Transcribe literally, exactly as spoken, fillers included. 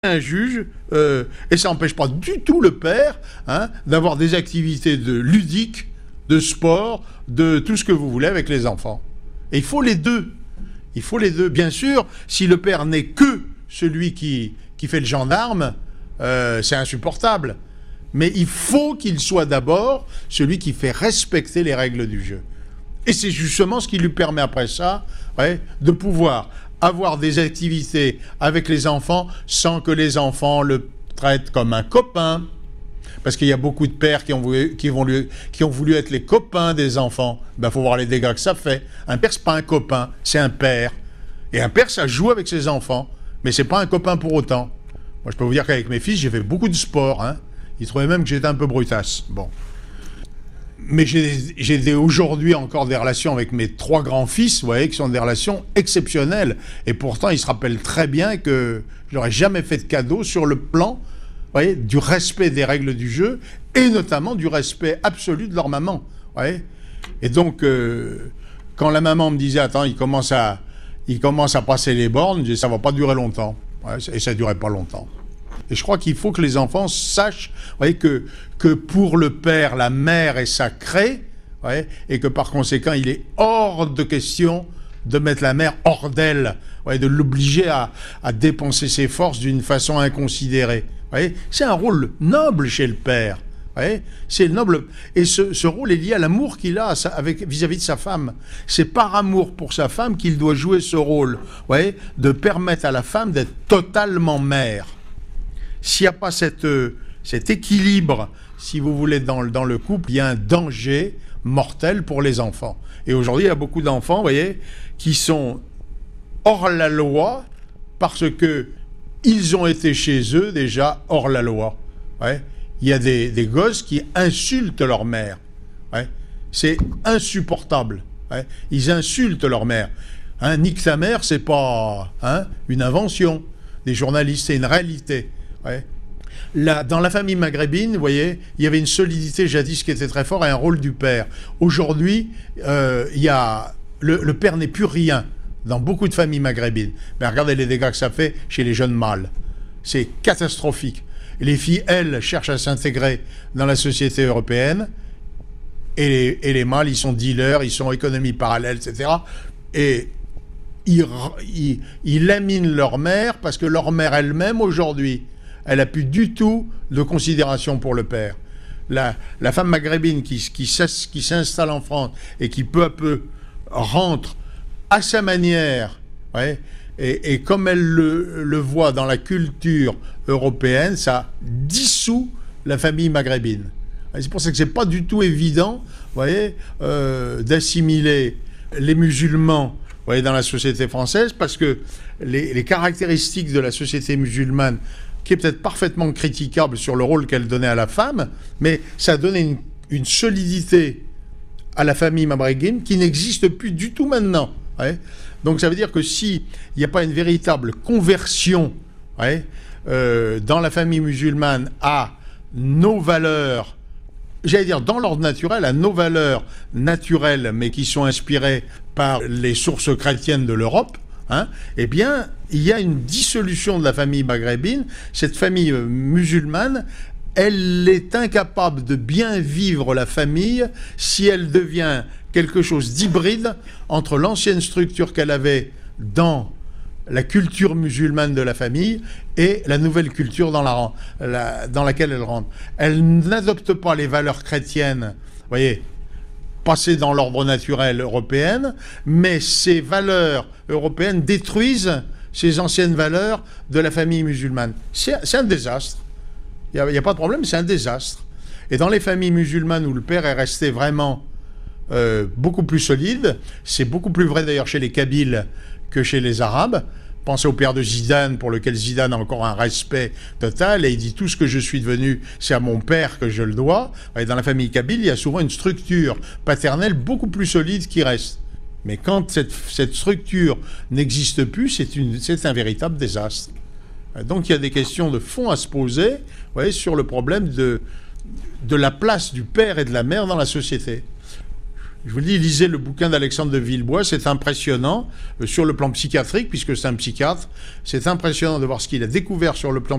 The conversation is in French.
un juge, euh, et ça n'empêche pas du tout le père hein, d'avoir des activités de ludiques, de sport, de tout ce que vous voulez avec les enfants. Et il faut les deux. Il faut les deux. Bien sûr, si le père n'est que celui qui, qui fait le gendarme, euh, c'est insupportable. Mais il faut qu'il soit d'abord celui qui fait respecter les règles du jeu. Et c'est justement ce qui lui permet après ça ouais, de pouvoir avoir des activités avec les enfants sans que les enfants le traitent comme un copain. Parce qu'il y a beaucoup de pères qui ont voulu, qui vont lui, qui ont voulu être les copains des enfants. Ben, faut voir les dégâts que ça fait. Un père, c'est pas un copain, c'est un père. Et un père, ça joue avec ses enfants. Mais c'est pas un copain pour autant. Moi, je peux vous dire qu'avec mes fils, j'ai fait beaucoup de sport. Hein. Ils trouvaient même que j'étais un peu brutasse. Bon. Mais j'ai aujourd'hui encore des relations avec mes trois grands-fils, vous voyez, qui sont des relations exceptionnelles. Et pourtant, ils se rappellent très bien que je leur ai jamais fait de cadeau sur le plan, vous voyez, du respect des règles du jeu et notamment du respect absolu de leur maman. Vous voyez. Et donc, euh, quand la maman me disait, attends, il commence à, il commence à passer les bornes, je disais, ça va pas durer longtemps. Ouais, et ça durait pas longtemps. Et je crois qu'il faut que les enfants sachent vous voyez, que, que pour le père, la mère est sacrée, vous voyez, et que par conséquent, il est hors de question de mettre la mère hors d'elle, vous voyez, de l'obliger à, à dépenser ses forces d'une façon inconsidérée. C'est un rôle noble chez le père. C'est noble. Et ce, ce rôle est lié à l'amour qu'il a avec, vis-à-vis de sa femme. C'est par amour pour sa femme qu'il doit jouer ce rôle, vous voyez, de permettre à la femme d'être totalement mère. S'il n'y a pas cette, euh, cet équilibre, si vous voulez, dans, dans le couple, il y a un danger mortel pour les enfants. Et aujourd'hui, il y a beaucoup d'enfants, vous voyez, qui sont hors la loi parce qu'ils ont été chez eux déjà hors la loi. Ouais. Il y a des, des gosses qui insultent leur mère. Ouais. C'est insupportable. Ouais. Ils insultent leur mère. Hein, nique ta mère, c'est pas hein, une invention des journalistes, c'est une réalité. Ouais. Là, dans la famille maghrébine, vous voyez, il y avait une solidité jadis qui était très forte et un rôle du père. Aujourd'hui, euh, il y a le, le père n'est plus rien dans beaucoup de familles maghrébines. Mais regardez les dégâts que ça fait chez les jeunes mâles. C'est catastrophique. Et les filles, elles, cherchent à s'intégrer dans la société européenne et les, et les mâles, ils sont dealers, ils sont économie parallèle, et cetera. Et ils, ils, ils laminent leur mère parce que leur mère elle-même, aujourd'hui, elle n'a plus du tout de considération pour le père. La, la femme maghrébine qui, qui, qui s'installe en France et qui peu à peu rentre à sa manière, ouais, et, et comme elle le, le voit dans la culture européenne, ça dissout la famille maghrébine. C'est pour ça que ce n'est pas du tout évident, voyez, euh, d'assimiler les musulmans voyez, dans la société française, parce que les, les caractéristiques de la société musulmane qui est peut-être parfaitement critiquable sur le rôle qu'elle donnait à la femme, mais ça a donné une, une solidité à la famille maghrébine qui n'existe plus du tout maintenant. Ouais. Donc ça veut dire que s'il n'y a pas une véritable conversion ouais, euh, dans la famille musulmane à nos valeurs, j'allais dire dans l'ordre naturel, à nos valeurs naturelles, mais qui sont inspirées par les sources chrétiennes de l'Europe, Hein, eh bien, il y a une dissolution de la famille maghrébine. Cette famille euh, musulmane, elle est incapable de bien vivre la famille si elle devient quelque chose d'hybride entre l'ancienne structure qu'elle avait dans la culture musulmane de la famille et la nouvelle culture dans, la, la, dans laquelle elle rentre. Elle n'adopte pas les valeurs chrétiennes, vous voyez, passer dans l'ordre naturel européen, mais ces valeurs européennes détruisent ces anciennes valeurs de la famille musulmane. C'est un désastre. Il n'y a, a pas de problème, c'est un désastre. Et dans les familles musulmanes où le père est resté vraiment euh, beaucoup plus solide, c'est beaucoup plus vrai d'ailleurs chez les Kabyles que chez les Arabes. Pensez au père de Zidane, pour lequel Zidane a encore un respect total, et il dit tout ce que je suis devenu, c'est à mon père que je le dois. Et dans la famille kabyle, il y a souvent une structure paternelle beaucoup plus solide qui reste. Mais quand cette, cette structure n'existe plus, c'est un véritable désastre. Donc il y a des questions de fond à se poser, vous voyez, sur le problème de, de la place du père et de la mère dans la société. Je vous le dis, lisez le bouquin d'Alexandre de Villebois, c'est impressionnant, euh, sur le plan psychiatrique, puisque c'est un psychiatre, c'est impressionnant de voir ce qu'il a découvert sur le plan